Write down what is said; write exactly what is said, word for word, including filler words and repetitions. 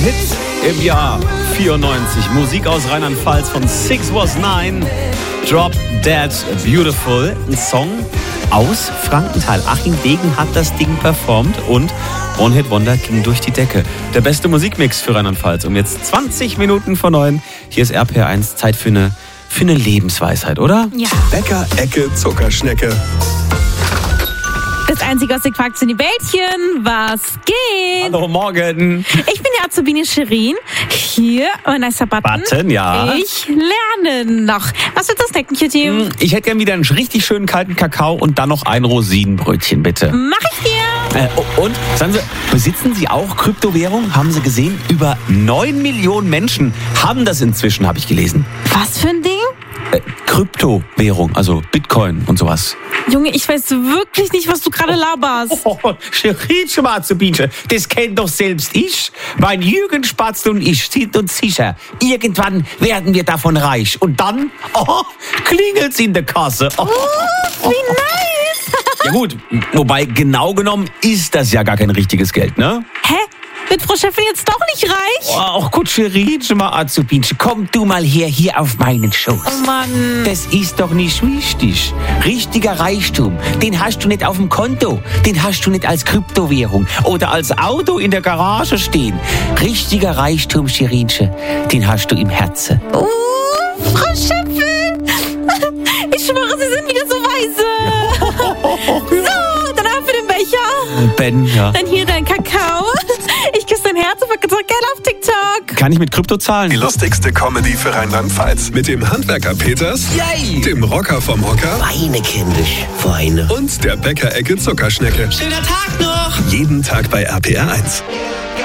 Hit im Jahr vierundneunzig. Musik aus Rheinland-Pfalz von Six Was Nine. Drop Dead Beautiful. Ein Song aus Frankenthal. Achim Degen hat das Ding performt und One Hit Wonder ging durch die Decke. Der beste Musikmix für Rheinland-Pfalz. Um jetzt zwanzig Minuten vor neun. Hier ist R P R eins. Zeit für eine, für eine Lebensweisheit, oder? Ja. Bäcker, Ecke, Zuckerschnecke. Das einzige aus den Quarks sind die Bällchen. Was geht? Hallo, morgen. Ich bin die Azubine Shirin. Hier, mein nicer Button. Button, ja. Ich lerne noch. Was willst du snacken, Kitty? Ich hätte gern wieder einen richtig schönen kalten Kakao und dann noch ein Rosinenbrötchen, bitte. Mach ich dir. Äh, und, sagen Sie, besitzen Sie auch Kryptowährung? Haben Sie gesehen? Über neun Millionen Menschen haben das inzwischen, habe ich gelesen. Was für ein Ding? Äh, Kryptowährung, also Bitcoin und sowas. Junge, ich weiß wirklich nicht, was du gerade laberst. Oh, Shirin, Azubine, das kennt doch selbst ich. Mein Jürgen Spatzel und ich sind uns sicher, irgendwann werden wir davon reich. Und dann, oh, klingelt's in der Kasse. Oh, Oh, wie nice. Ja gut, wobei genau genommen ist das ja gar kein richtiges Geld, ne? Hä? Wird Frau Chefin jetzt doch nicht reich? Ach gut, Shirin, Azubine, komm du mal her, hier auf meinen Schoß. Oh Mann. Das ist doch nicht wichtig. Richtiger Reichtum, den hast du nicht auf dem Konto. Den hast du nicht als Kryptowährung oder als Auto in der Garage stehen. Richtiger Reichtum, Shirinche, den hast du im Herzen. Oh, Frau Chefin. Ich schwöre, Sie sind wieder so weise. So, dann ab für den Becher. Ben, ja. Dann hier dein Kakao. Ich küsse dein Herz und verkaufe gerne auf TikTok. Kann ich mit Krypto zahlen? Die lustigste Comedy für Rheinland-Pfalz. Mit dem Handwerker Peters, Yay! dem Rocker vom Hocker Weine, kindisch, Weine. und der Bäcker, Ecke, Zuckerschnecke. Schöner Tag noch! Jeden Tag bei R P R eins.